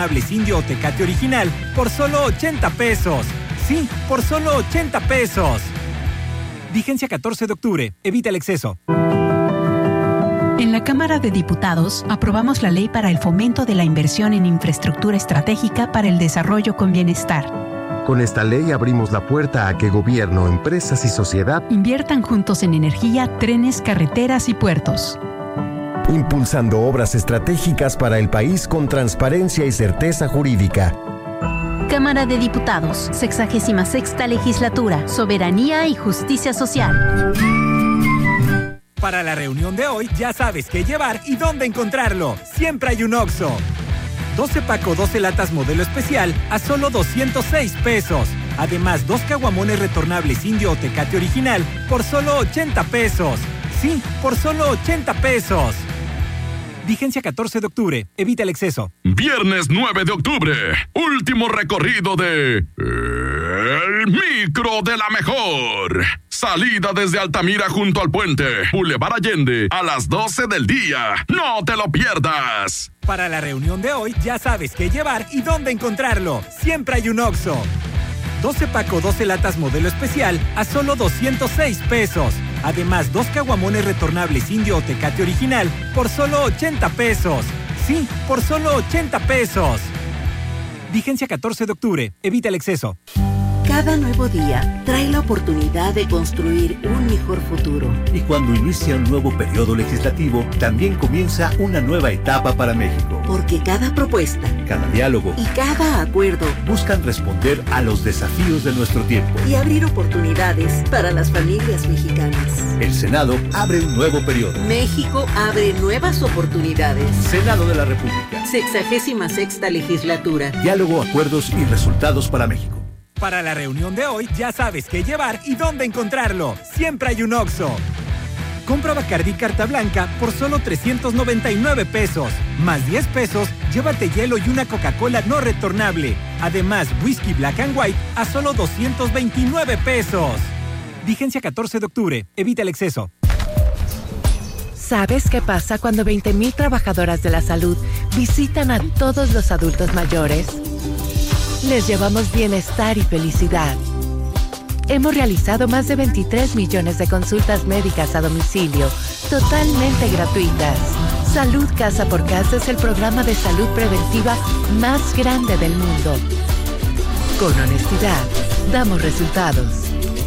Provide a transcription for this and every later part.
Indio o Tecate original por solo 80 pesos. Sí, por solo 80 pesos. Vigencia 14 de octubre. Evita el exceso. En la Cámara de Diputados aprobamos la ley para el fomento de la inversión en infraestructura estratégica para el desarrollo con bienestar. Con esta ley abrimos la puerta a que gobierno, empresas y sociedad inviertan juntos en energía, trenes, carreteras y puertos. Impulsando obras estratégicas para el país con transparencia y certeza jurídica. Cámara de Diputados, 66ª Legislatura, Soberanía y Justicia Social. Para la reunión de hoy, ya sabes qué llevar y dónde encontrarlo. Siempre hay un Oxxo. 12 paco 12 latas modelo especial a solo 206 pesos. Además, 2 caguamones retornables Indio o Tecate original por solo 80 pesos. Sí, por solo 80 pesos. Vigencia 14 de octubre. Evita el exceso. Viernes 9 de octubre. Último recorrido de El Micro de la Mejor. Salida desde Altamira junto al puente Boulevard Allende a las 12 del día. No te lo pierdas. Para la reunión de hoy, ya sabes qué llevar y dónde encontrarlo. Siempre hay un Oxxo. 12 paco 12 latas modelo especial a solo 206 pesos. Además, 2 caguamones retornables Indio o Tecate original por solo 80 pesos. Sí, por solo 80 pesos. Vigencia 14 de octubre. Evita el exceso. Cada nuevo día trae la oportunidad de construir un mejor futuro. Y cuando inicia un nuevo periodo legislativo, también comienza una nueva etapa para México. Porque cada propuesta, cada diálogo y cada acuerdo buscan responder a los desafíos de nuestro tiempo y abrir oportunidades para las familias mexicanas. El Senado abre un nuevo periodo. México abre nuevas oportunidades. Senado de la República. 66ª Legislatura. Diálogo, acuerdos y resultados para México. Para la reunión de hoy, ya sabes qué llevar y dónde encontrarlo. Siempre hay un Oxxo. Compra Bacardí Carta Blanca por solo 399 pesos. Más 10 pesos, llévate hielo y una Coca-Cola no retornable. Además, whisky Black and White a solo 229 pesos. Vigencia 14 de octubre. Evita el exceso. ¿Sabes qué pasa cuando 20,000 trabajadoras de la salud visitan a todos los adultos mayores? Les llevamos bienestar y felicidad. Hemos realizado más de 23 millones de consultas médicas a domicilio, totalmente gratuitas. Salud Casa por Casa es el programa de salud preventiva más grande del mundo. Con honestidad, damos resultados.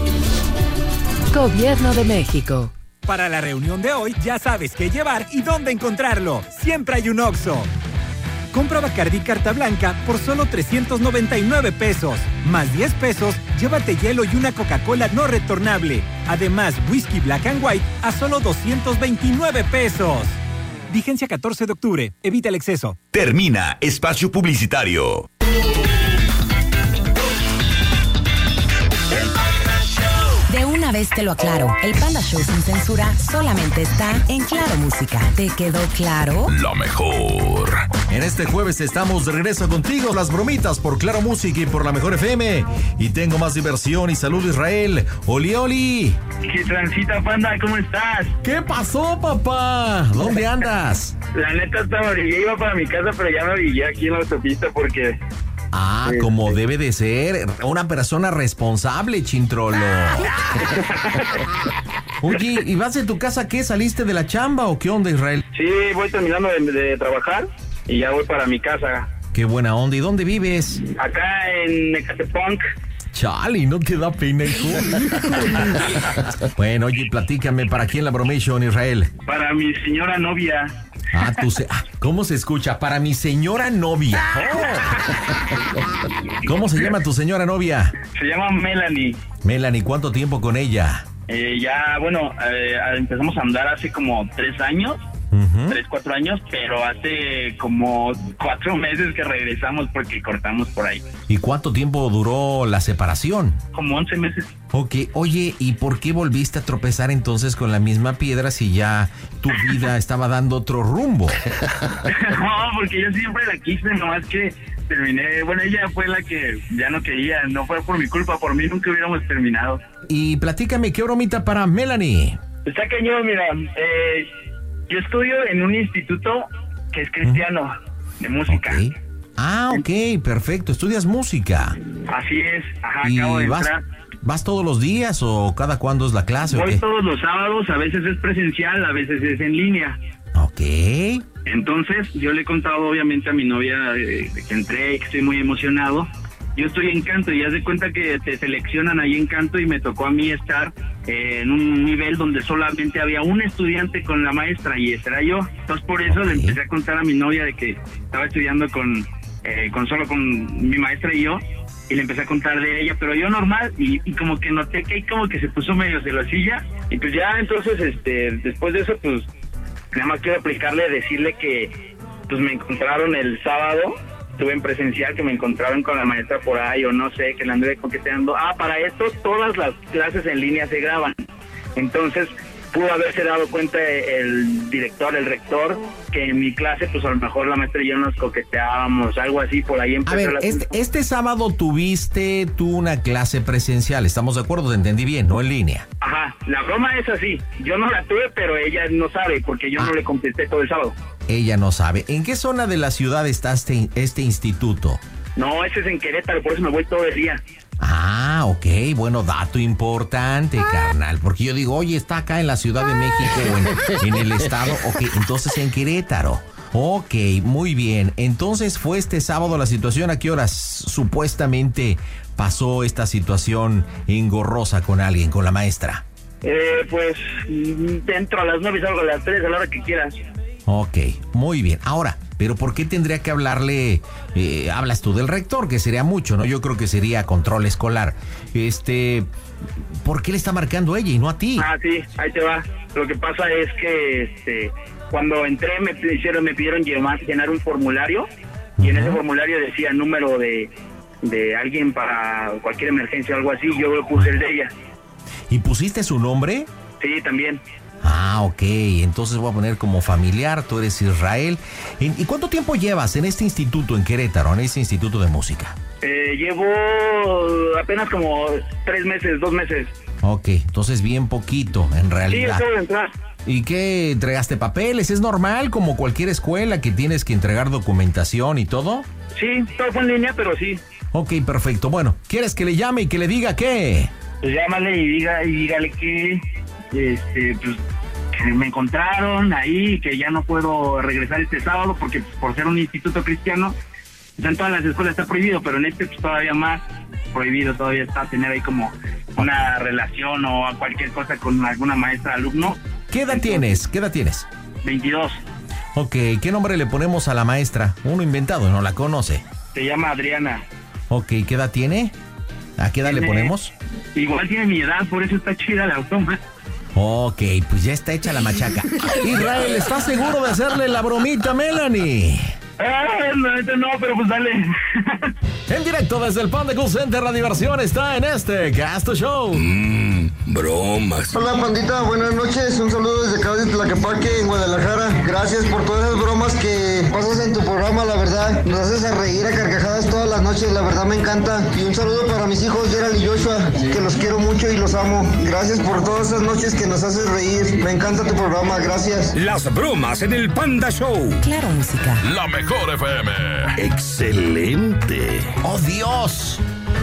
Gobierno de México. Para la reunión de hoy, ya sabes qué llevar y dónde encontrarlo. Siempre hay un Oxxo. Compra Bacardí Carta Blanca por solo 399 pesos. Más 10 pesos, llévate hielo y una Coca-Cola no retornable. Además, whisky Black and White a solo 229 pesos. Vigencia 14 de octubre. Evita el exceso. Termina espacio publicitario. De una vez te lo aclaro, el Panda Show sin censura solamente está en Claro Música. ¿Te quedó claro? Lo mejor. En este jueves estamos de regreso contigo, las bromitas por Claro Música y por la Mejor FM. Y tengo más diversión y salud, Israel. ¡Oli, oli! ¿Qué transita, Panda? ¿Cómo estás? ¿Qué pasó, papá? ¿Dónde andas? La neta, yo iba para mi casa, pero ya me orillé aquí en la autopista porque... como debe de ser. Una persona responsable, Chintrolo. Oye, ¿y vas de tu casa qué? ¿Saliste de la chamba o qué onda, Israel? Sí, voy terminando de trabajar y ya voy para mi casa. Qué buena onda. ¿Y dónde vives? Acá en Ecatepec. Chale, no te da pena, hijo. Bueno, oye, platícame, ¿para quién la bromation, Israel? Para mi señora novia. ¿Cómo se escucha? Para mi señora novia. ¿Cómo se llama tu señora novia? Se llama Melanie. Melanie, ¿cuánto tiempo con ella? Empezamos a andar hace como 3 años. 3-4 años, pero hace como 4 meses que regresamos porque cortamos por ahí. ¿Y cuánto tiempo duró la separación? Como 11 meses. Ok, oye, ¿y por qué volviste a tropezar entonces con la misma piedra si ya tu vida estaba dando otro rumbo? No, porque yo siempre la quise, nomás que terminé, ella fue la que ya no quería, no fue por mi culpa, por mí nunca hubiéramos terminado. Y platícame, ¿qué bromita para Melanie? Está cañón, mira, yo estudio en un instituto que es cristiano, de música. Ah, ok, perfecto. ¿Estudias música? Así es, ajá, ¿Y acabo de entrar. vas todos los días o cada cuándo es la clase? Voy o qué? todos los sábados, a veces es presencial, a veces es en línea. Ok. Entonces, yo le he contado obviamente a mi novia de que entré y que estoy muy emocionado. Yo estoy en canto y haz de cuenta que te seleccionan ahí en canto y me tocó a mí estar en un nivel donde solamente había un estudiante con la maestra y ese era yo. Entonces, por eso le empecé a contar a mi novia de que estaba estudiando con mi maestra y yo. Y le empecé a contar de ella, pero yo normal, y como que noté que ahí como que se puso medio celosilla, y pues ya entonces, después de eso, pues, nada más quiero aplicarle, decirle que, pues, me encontraron el sábado, estuve en presencial, que me encontraron con la maestra por ahí, o no sé, que la anduve coqueteando. Para esto, todas las clases en línea se graban, entonces, pudo haberse dado cuenta el director, el rector, que en mi clase, pues a lo mejor la maestra y yo nos coqueteábamos, algo así, por ahí empezó. A ver, este sábado tuviste tú una clase presencial, ¿estamos de acuerdo? Te entendí bien, no en línea. Ajá, la broma es así, yo no la tuve, pero ella no sabe, porque yo no le contesté todo el sábado. Ella no sabe. ¿En qué zona de la ciudad está este instituto? No, ese es en Querétaro, por eso me voy todo el día. Ah, ok, bueno, dato importante, carnal, porque yo digo, oye, está acá en la Ciudad de México o en el estado, ok, entonces en Querétaro. Ok, muy bien, entonces fue este sábado la situación, ¿a qué horas supuestamente pasó esta situación engorrosa con alguien, con la maestra? Pues, entro a las 9 y salgo a las 3, a la hora que quieras. Ok, muy bien. Ahora, ¿pero por qué tendría que hablarle? Hablas tú del rector, que sería mucho, ¿no? Yo creo que sería control escolar. ¿Por qué le está marcando ella y no a ti? Ah, sí, ahí te va. Lo que pasa es que cuando entré me pidieron llenar un formulario y en ese formulario decía número de alguien para cualquier emergencia o algo así. Yo puse el de ella. ¿Y pusiste su nombre? Sí, también. Ah, ok, entonces voy a poner como familiar, tú eres Israel. ¿Y cuánto tiempo llevas en este instituto en Querétaro, en este instituto de música? Llevo apenas como 3 meses, 2 meses. Ok, entonces bien poquito, en realidad. Sí, acabo de entrar. ¿Y qué, entregaste papeles? ¿Es normal como cualquier escuela que tienes que entregar documentación y todo? Sí, todo fue en línea, pero sí. Ok, perfecto. Bueno, ¿quieres que le llame y que le diga qué? Pues llámale y dígale que pues que me encontraron ahí, que ya no puedo regresar este sábado porque pues, por ser un instituto cristiano, en todas las escuelas está prohibido, pero en este pues todavía más prohibido, todavía está tener ahí como una relación o cualquier cosa con alguna maestra, alumno. ¿Qué edad tienes? ¿Qué edad tienes? 22. Ok, ¿qué nombre le ponemos a la maestra? Uno inventado, no la conoce. Se llama Adriana. Ok, ¿qué edad tiene? ¿A qué edad le ponemos? Igual tiene mi edad, por eso está chida la broma. Ok, pues ya está hecha la machaca. Israel, ¿estás seguro de hacerle la bromita a Melanie? No, pero pues dale. En directo desde el Panda Cool Center, la diversión está en este Gasto Show. Bromas. Hola, pandita, buenas noches. Un saludo desde acá de Tlaquepaque, en Guadalajara. Gracias por todas esas bromas que pasas en tu programa, la verdad. Nos haces a reír a carcajadas todas las noches, la verdad me encanta. Y un saludo para mis hijos, Gerald y Joshua, que los quiero mucho y los amo. Gracias por todas esas noches que nos haces reír. Me encanta tu programa, gracias. Las bromas en el Panda Show. Claro, música. La mejor FM. Excelente. ¡Oh, Dios!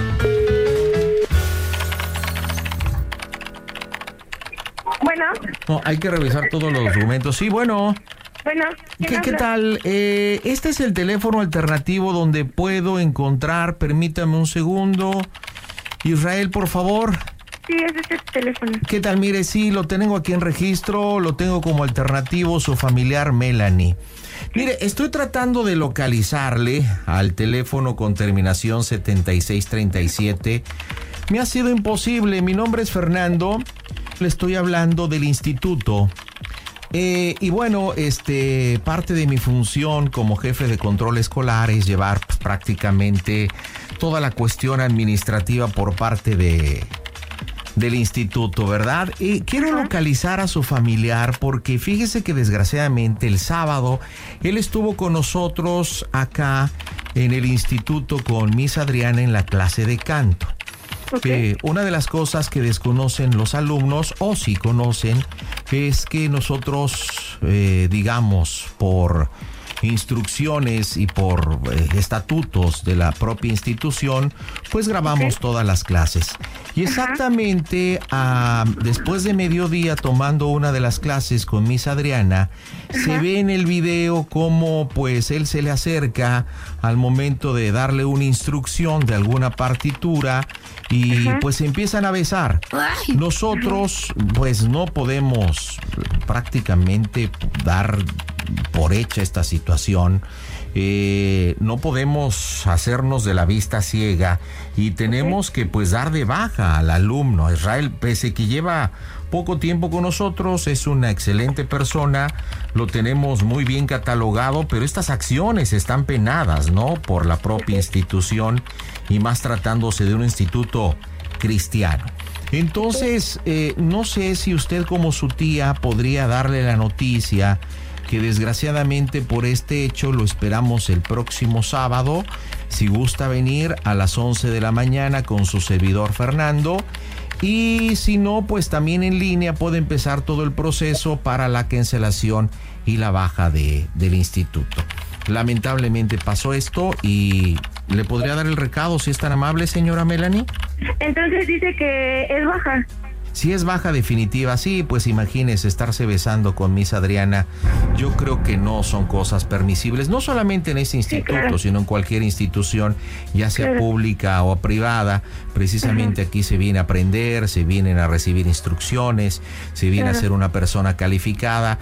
Bueno. No, hay que revisar todos los documentos. Sí, bueno. Bueno. ¿Qué tal? Este es el teléfono alternativo donde puedo encontrar, permítame un segundo. Israel, por favor. Sí, es este teléfono. ¿Qué tal? Mire, sí, lo tengo aquí en registro, lo tengo como alternativo, su familiar Melanie. Mire, estoy tratando de localizarle al teléfono con terminación 7637. Me ha sido imposible. Mi nombre es Fernando. Le estoy hablando del instituto. Y bueno, parte de mi función como jefe de control escolar es llevar pues, prácticamente toda la cuestión administrativa por parte del instituto, ¿verdad? Y quiero localizar a su familiar porque fíjese que desgraciadamente el sábado él estuvo con nosotros acá en el instituto con Miss Adriana en la clase de canto. Okay. Una de las cosas que desconocen los alumnos, o sí conocen, es que nosotros, digamos, por instrucciones y por estatutos de la propia institución, pues grabamos todas las clases. Y exactamente después de mediodía, tomando una de las clases con Miss Adriana, se ve en el video cómo pues él se le acerca al momento de darle una instrucción de alguna partitura y pues se empiezan a besar. Nosotros pues no podemos prácticamente dar por hecha esta situación. No podemos hacernos de la vista ciega y tenemos que pues dar de baja al alumno. Israel, pese que lleva poco tiempo con nosotros, es una excelente persona, lo tenemos muy bien catalogado, pero estas acciones están penadas, ¿no?, por la propia institución y más tratándose de un instituto cristiano. Entonces, no sé si usted como su tía podría darle la noticia que desgraciadamente por este hecho lo esperamos el próximo sábado, si gusta venir a las 11 de la mañana con su servidor Fernando, y si no, pues también en línea puede empezar todo el proceso para la cancelación y la baja del instituto. Lamentablemente pasó esto y ¿le podría dar el recado si es tan amable, señora Melanie? Entonces dice que es baja. Si es baja definitiva, sí, pues imagínese estarse besando con Miss Adriana. Yo creo que no son cosas permisibles, no solamente en este instituto, sino en cualquier institución, ya sea pública o privada. Precisamente aquí se viene a aprender, se vienen a recibir instrucciones, se viene a ser una persona calificada.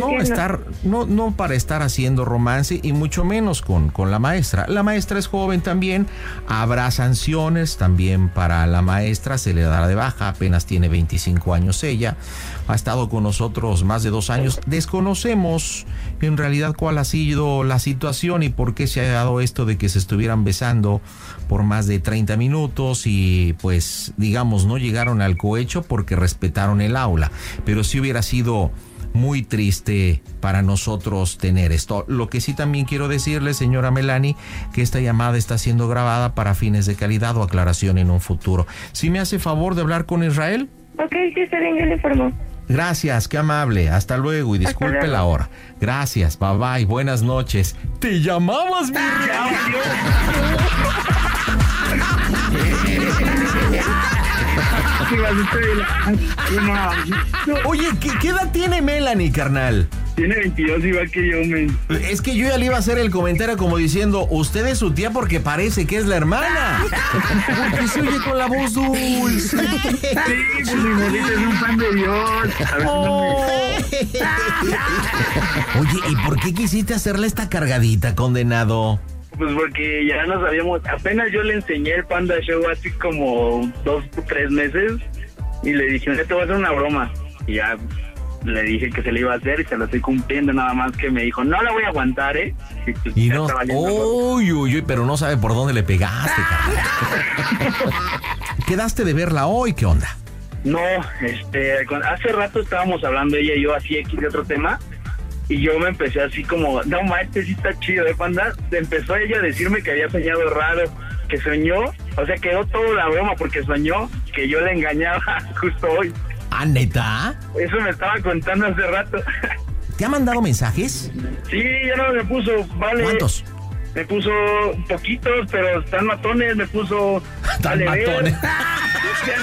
No para estar haciendo romance y mucho menos con la maestra. La maestra es joven también, habrá sanciones también para la maestra, se le dará de baja, apenas tiene 25 años ella, ha estado con nosotros más de 2 años. Desconocemos en realidad cuál ha sido la situación y por qué se ha dado esto de que se estuvieran besando por más de 30 minutos y pues digamos no llegaron al cohecho porque respetaron el aula, pero sí hubiera sido muy triste para nosotros tener esto. Lo que sí también quiero decirle, señora Melanie, que esta llamada está siendo grabada para fines de calidad o aclaración en un futuro. ¿Sí me hace favor de hablar con Israel? Ok, sí, está bien, yo le informo. Gracias, qué amable. Hasta luego y disculpe la hora. Gracias, bye bye, buenas noches. ¿Te llamabas, mi Oye, ¿qué edad tiene Melanie, carnal? Tiene 22, igual que yo, men. Es que yo ya le iba a hacer el comentario como diciendo, usted es su tía porque parece que es la hermana. Porque se oye con la voz dulce. Sí, pues mi morrita es un fan de Dios. Oye, ¿y por qué quisiste hacerle esta cargadita, condenado? Pues porque ya no sabíamos, apenas yo le enseñé el Panda Show hace como 2 o 3 meses y le dije, te voy a hacer una broma. Y ya le dije que se le iba a hacer y se lo estoy cumpliendo, nada más que me dijo, no la voy a aguantar, Y no, pero no sabe por dónde le pegaste, carnal. ¿Quedaste de verla hoy? ¿Qué onda? No, hace rato estábamos hablando ella y yo así X de otro tema. Y yo me empecé así como, no manches, sí está chido, Panda. Empezó ella a decirme que había soñado raro, que soñó, o sea, quedó toda la broma porque soñó que yo le engañaba justo hoy. ¿Ah, neta? Eso me estaba contando hace rato. ¿Te ha mandado mensajes? Sí, ya no me puso, vale. ¿Cuántos? Me puso poquitos, pero están matones, me puso... Tan matones. Ya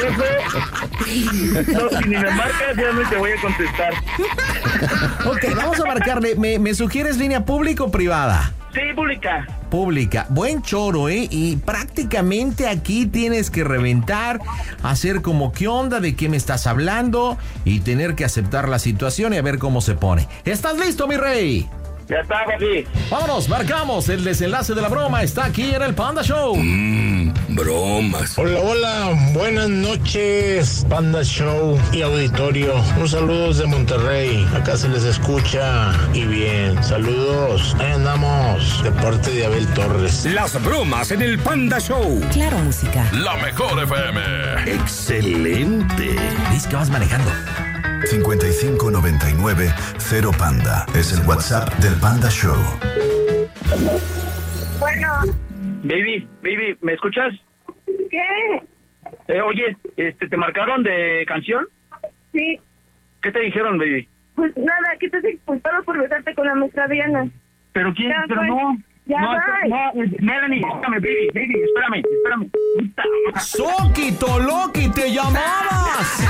no, si ni me marcas, ya no te voy a contestar. Ok, vamos a marcarle. ¿Me sugieres línea pública o privada? Sí, pública. Pública. Buen choro, ¿eh? Y prácticamente aquí tienes que reventar, hacer como qué onda, de qué me estás hablando y tener que aceptar la situación y a ver cómo se pone. ¿Estás listo, mi rey? Ya está, papi. Vámonos, marcamos. El desenlace de la broma está aquí en el Panda Show. Bromas. Hola, buenas noches, Panda Show y auditorio. Un saludo desde Monterrey. Acá se les escucha y bien. Saludos. Ahí andamos, de parte de Abel Torres. Las bromas en el Panda Show. Claro, música. La mejor FM. Excelente. Dice que vas manejando. 5599 Panda es el WhatsApp del Panda Show. Bueno. Baby, ¿me escuchas? ¿Qué? Oye, ¿te marcaron de canción? Sí. ¿Qué te dijeron, baby? Pues nada, que estás expulsado por besarte con la maestra Diana. ¿Pero quién? Ya, Pero pues, no. ya No, voy. Melanie, espérame. ¡Soquito, Loki, te llamabas!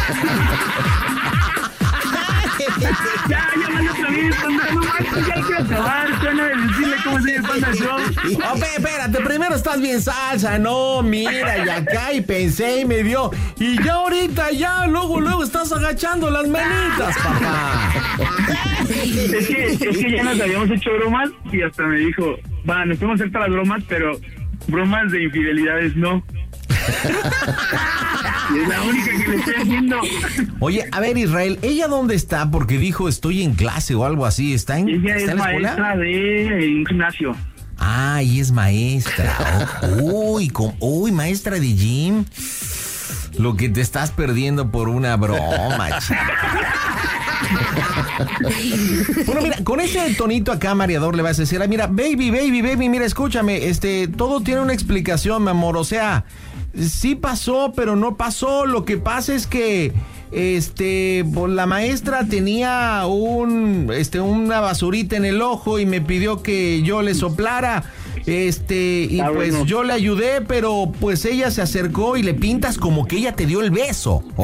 Ya mandé otra vez, Panda, no manches, ya hay que acabar, suena de decirle cómo soy el Panda Show. Espérate, primero estás bien salsa, no, mira, y acá, y pensé, y me dio, y ya ahorita, luego estás agachando las manitas, papá. Es que ya nos habíamos hecho bromas, y hasta me dijo, nos podemos hacer todas las bromas, pero bromas de infidelidades no. Y es la única que le estoy haciendo. Oye, a ver, Israel, ¿ella dónde está? Porque dijo, estoy en clase o algo así. ¿Está en, ella ¿está es en la escuela? maestra de un gimnasio. Ah, y es maestra. Uy, maestra de gym. Lo que te estás perdiendo por una broma, chica. Bueno, mira, con ese tonito acá, mareador, le vas a decir, mira, baby, mira, escúchame, todo tiene una explicación, mi amor, o sea, sí pasó, pero no pasó, lo que pasa es que, la maestra tenía una basurita en el ojo y me pidió que yo le soplara, y pues bueno, yo le ayudé, pero pues ella se acercó y le pintas como que ella te dio el beso, ¿ok?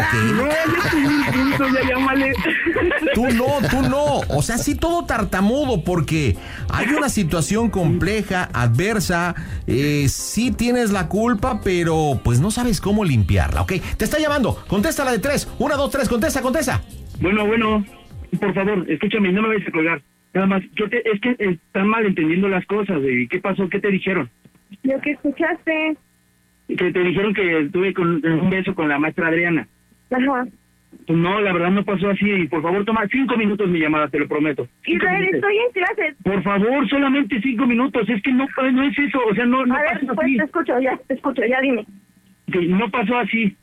No, ya llámale. Tú no, o sea, sí todo tartamudo, porque hay una situación compleja, adversa, sí tienes la culpa, pero pues no sabes cómo limpiarla, ¿ok? Te está llamando, contéstala de 3, 1, 2, 3, contesta. Bueno, por favor, escúchame, no me vayas a colgar. Nada más, es que están mal entendiendo las cosas. ¿Qué pasó? ¿Qué te dijeron? Lo que escuchaste. Que te dijeron que estuve con un beso con la maestra Adriana. Ajá. Pues no, la verdad no pasó así. Por favor, toma 5 minutos mi llamada, te lo prometo. Israel, estoy en clases. Por favor, solamente 5 minutos. Es que no es eso. O sea, no a ver, pasó pues así. te escucho, ya dime. Que no pasó así.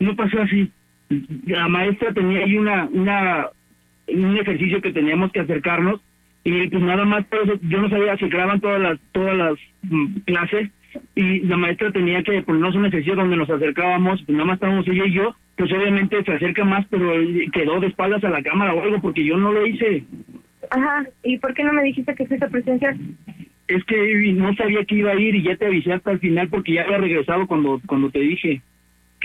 La maestra tenía ahí un ejercicio que teníamos que acercarnos. Y pues nada más, por eso yo no sabía, se graban todas las clases, y la maestra tenía que ponernos un ejercicio donde nos acercábamos, pues nada más estábamos ella y yo, pues obviamente se acerca más, pero quedó de espaldas a la cámara o algo, porque yo no lo hice. Ajá, ¿y por qué no me dijiste que fuiste presencial? Es que no sabía que iba a ir y ya te avisé hasta el final porque ya había regresado cuando te dije. ¿Qué?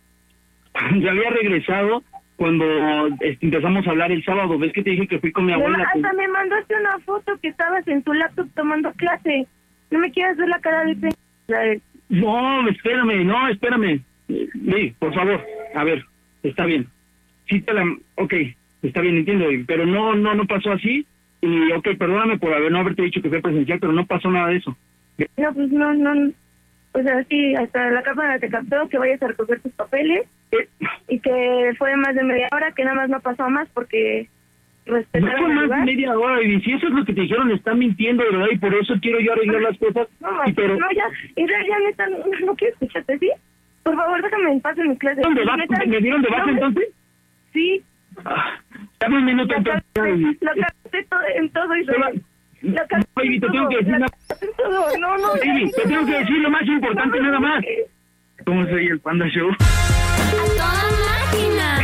Ya había regresado cuando empezamos a hablar el sábado. ¿Ves que te dije que fui con mi abuela? Hasta me mandaste una foto que estabas en tu laptop tomando clase. No me quieras ver la cara de pena. No, espérame. Sí, por favor. A ver, está bien. Sí ok, está bien, entiendo. Pero no pasó así. Y ok, perdóname por no haberte dicho que fue presencial, pero no pasó nada de eso. No, pues no. O sea, sí, hasta la cámara te captó que vayas a recoger tus papeles y que fue más de media hora, que nada más no pasó más porque respetaron no fue más de media hora, y si eso es lo que te dijeron, están mintiendo, de verdad, y por eso quiero yo arreglar las cosas. No, ya neta, no quiero escucharte, ¿sí? Por favor, déjame en paz en mi clase. ¿Me dieron de baja entonces? Sí. Dame un minuto entonces. Lo capté en todo, Israel. Baby, te tengo que decir Baby, te tengo que decir lo más importante nada más. ¿Cómo soy el Panda Show? ¡A toda máquina!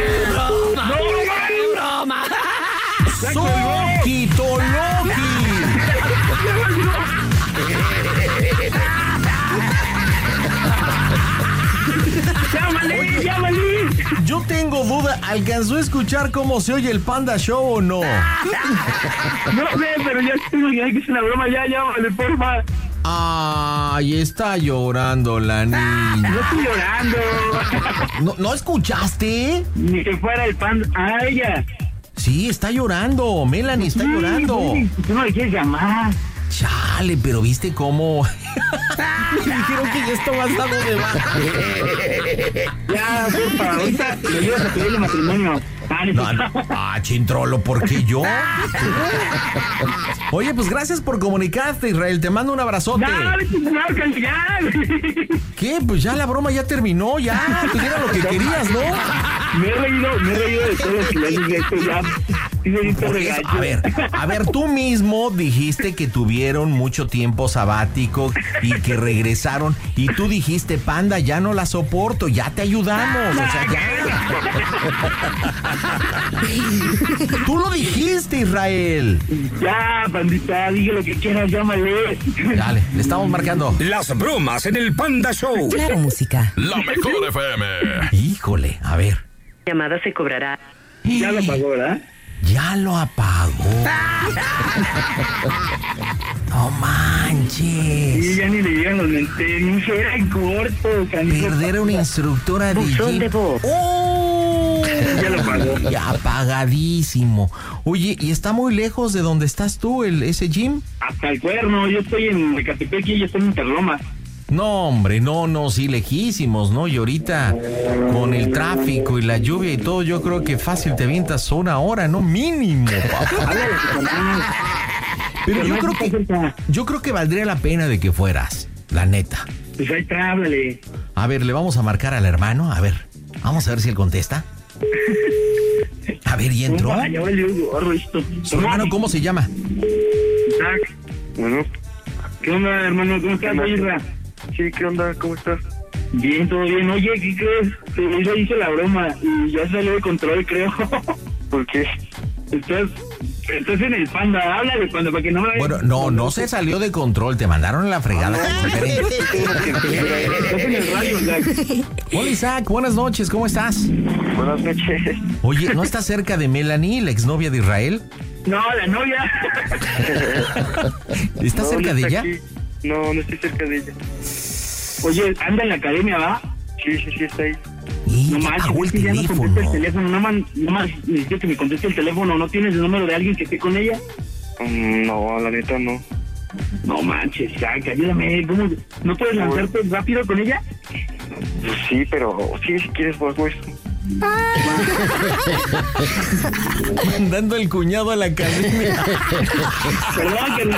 ¡Qué broma! ¡Soquito Loki! ¡Llámale! Yo tengo duda, ¿alcanzó a escuchar cómo se oye el Panda Show o no? No sé, pero ya que es una broma, ya llámale, porfa. Ay, está llorando la niña. No estoy llorando. ¿No escuchaste? Ni que fuera el Panda. Ah, ella. Sí, está llorando. Melanie está llorando. Tú no le quieres llamar. Chale, pero ¿viste cómo? Me dijeron que ya esto va a estar de baja. Ya, porfa, ahorita le ayudas a pedirle matrimonio. Chintrolo, ¿por qué yo? Oye, pues gracias por comunicarte, Israel. Te mando un abrazote. Ya. ¿Qué? Pues ya la broma ya terminó, ya. Pues era lo que querías, ¿no? Me he reído de todo el silencio de esto ya. A ver, tú mismo dijiste que tuvieron mucho tiempo sabático y que regresaron y tú dijiste, Panda, ya no la soporto, ya te ayudamos, o sea, ya. Tú lo dijiste, Israel. Ya, Pandita, dije lo que quieras, llámale. Dale, le estamos marcando. Las bromas en el Panda Show. Claro, música. La mejor FM. Híjole, a ver. Llamada se cobrará. Ya lo pagó, ¿verdad? Ya lo apagó. No manches. Sí, ya ni le llegan los lentes, era en corto. Perder a una instructora de gym. ¡Oh! Ya lo pagó. Ya apagadísimo. Oye, ¿y está muy lejos de donde estás tú, ese gym? Hasta el Cuerno, yo estoy en Ecatepec y ella está en Interloma. No, hombre, no, sí, lejísimos, ¿no? Y ahorita, con el tráfico y la lluvia y todo, yo creo que fácil te avientas 1 hora, ¿no? Mínimo, papá. Pero yo creo que valdría la pena de que fueras, la neta. Pues ahí está, háblale. A ver, le vamos a marcar al hermano, a ver, vamos a ver si él contesta. A ver, ¿y entró? ¿Su hermano cómo se llama? Isaac. Bueno. ¿Qué onda, hermano? ¿Cómo estás, Isra? Sí, ¿qué onda? ¿Cómo estás? Bien, todo bien. Oye, ¿qué crees? Ella hizo la broma y ya salió de control, creo. ¿Por qué? Estás en el Panda, háblale, Panda, para que no me... Bueno, no se salió de control, te mandaron a la fregada. Estás en el radio, Isaac. Hola, Isaac, buenas noches, ¿cómo estás? Buenas noches. Oye, ¿no estás cerca de Melanie, la exnovia de Israel? No, la novia. ¿Estás cerca de ella? Aquí. No estoy cerca de ella. Oye, anda en la academia, ¿va? Sí, está ahí. No manches, ya no contesta el teléfono. No más necesito que me conteste el teléfono. ¿No tienes el número de alguien que esté con ella? No, la neta no. No manches, Isaac, ayúdame. ¿Cómo? ¿No puedes lanzarte rápido con ella? Pues sí, pero sí, si quieres, pues. Mandando el cuñado a la academia. Perdón, que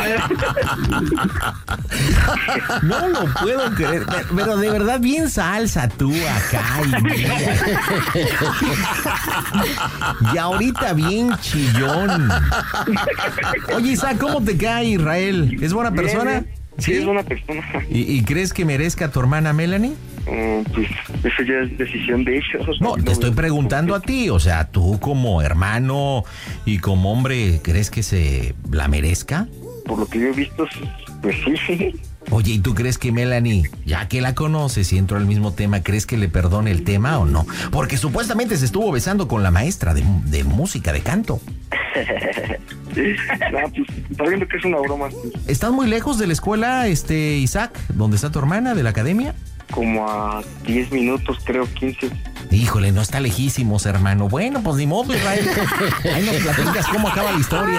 no lo puedo creer, pero de verdad bien salsa tú acá y ahorita bien chillón. Oye, Isaac, ¿cómo te cae Israel? ¿Es buena persona? Bien. Sí, es buena persona. ¿Y crees que merezca a tu hermana Melanie? Pues eso ya es decisión de ellos. No, te estoy preguntando a ti, o sea, tú como hermano y como hombre, ¿crees que se la merezca? Por lo que yo he visto, pues sí. Oye, ¿y tú crees que Melanie, ya que la conoces y entró al mismo tema, crees que le perdone el tema o no? Porque supuestamente se estuvo besando con la maestra de música, de canto. No, pues, está viendo que es una broma. ¿Estás muy lejos de la escuela, Isaac, donde está tu hermana, de la academia? Como a 10 minutos, creo, 15. Híjole, no está lejísimos, hermano. Bueno, pues ni modo, Israel. Ahí nos platicas cómo acaba la historia.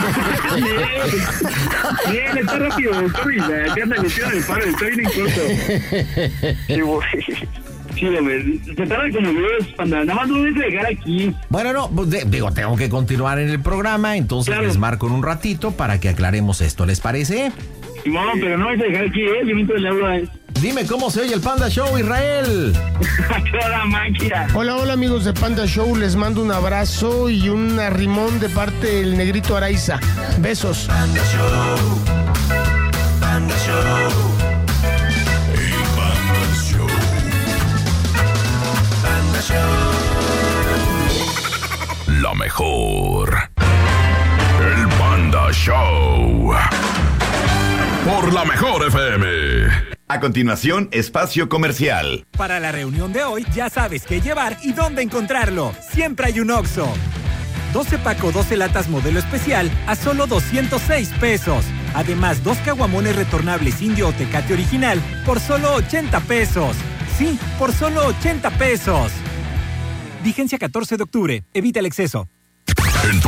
Bien, está rápido, ya anda metido en el paro, está bien en corto. Sí, güey. Sí, hombre, se tarda como Dios, Panda. Nada más no debes dejar aquí. Bueno, no, pues tengo que continuar en el programa, entonces claro. Les marco en un ratito para que aclaremos esto, ¿les parece? No, pero no vais a dejar aquí, yo mientras le hablo a él. Dime cómo se oye el Panda Show, Israel. Toda máquina. Hola amigos de Panda Show, les mando un abrazo y un arrimón de parte del Negrito Araiza. Besos. Panda Show, Panda Show, el Panda Show, Panda Show. La mejor, el Panda Show. Por la mejor FM. A continuación, espacio comercial. Para la reunión de hoy, ya sabes qué llevar y dónde encontrarlo. Siempre hay un Oxxo. 12 paco, 12 latas modelo especial a solo 206 pesos. Además, 2 caguamones retornables Indio o Tecate original por solo 80 pesos. Sí, por solo 80 pesos. Vigencia 14 de octubre. Evita el exceso. En tu